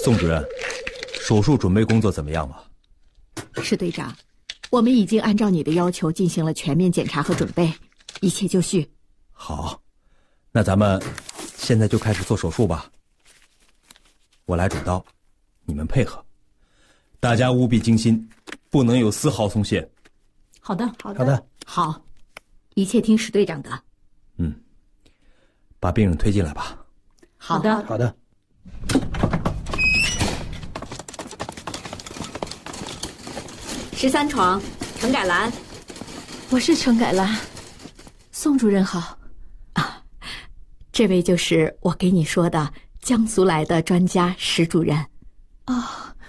宋主任，手术准备工作怎么样了？ 石队长，我们已经按照你的要求进行了全面检查和准备，一切就绪。 好，那咱们现在就开始做手术吧。我来主刀，你们配合，大家务必精心，不能有丝毫松懈。 好的， 好的， 好，一切听石队长的。 把病人推进来吧。 好的， 好的。 13床，程改兰。 我是程改兰。宋主任好。啊，这位就是我给你说的江苏来的专家石主任。哦，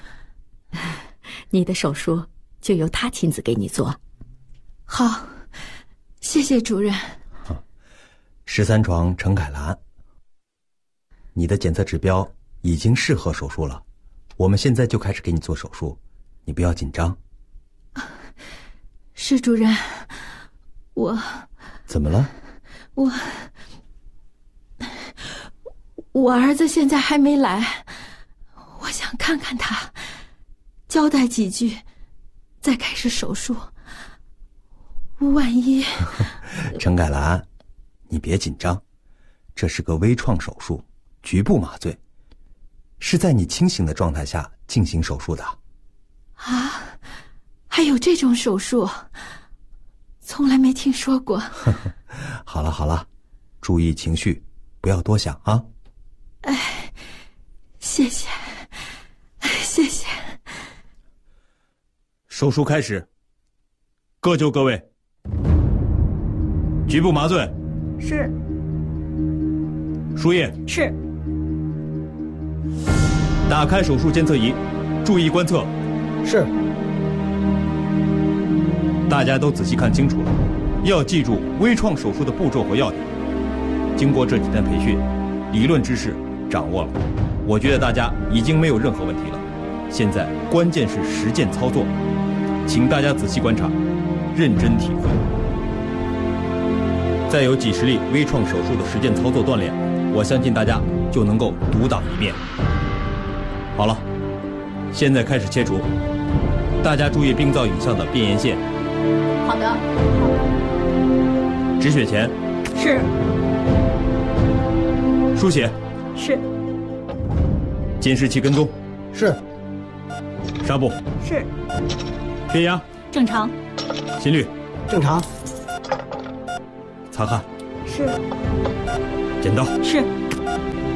你的手术就由他亲自给你做。好，谢谢主任。 13床程凯兰，你的检测指标已经适合手术了，我们现在就开始给你做手术，你不要紧张。 石主任，我怎么了？ 我儿子现在还没来，我想看看他，交代几句，再开始手术。万一…… 程凯兰，你别紧张，这是个微创手术，局部麻醉，是在你清醒的状态下进行手术的。 啊，还有这种手术，从来没听说过。 好了，注意情绪，不要多想啊。 哎，谢谢。 手术开始，各就各位。局部麻醉。 是。 输液。 是。 打开手术监测仪，注意观测。 是。 大家都仔细看清楚了，要记住微创手术的步骤和要点。经过这几天培训，理论知识掌握了，我觉得大家已经没有任何问题了。现在关键是实践操作，请大家仔细观察，认真体会。再有几十例微创手术的实践操作锻炼，我相信大家就能够独当一面。好了，现在开始切除，大家注意病灶影像的变颜线。 好的。 止血钳。 是。 输血。 是。 监视器跟踪。 是。 纱布。 是。 血压。 正常。 心率。 正常。 擦汗。 是。 剪刀。 是。